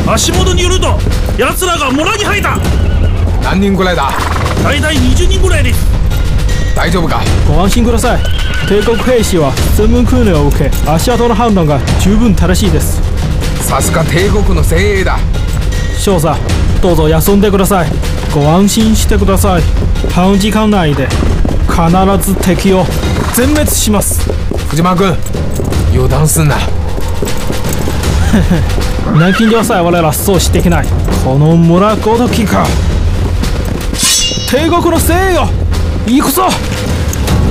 足元によると奴らが村に入った。 何人ぐらいだ？ 大体20人ぐらいです。 大丈夫か？ ご安心ください。帝国兵士は専門訓練を受け、足跡の判断が十分正しいです。 さすが帝国の精鋭だ。 少佐、どうぞ休んでください。ご安心してください。短時間内で必ず敵を全滅します。 藤間君、油断すんな。 南京でさえ我ら阻止できない。この村ごときか。帝国の精鋭よ、行くぞ。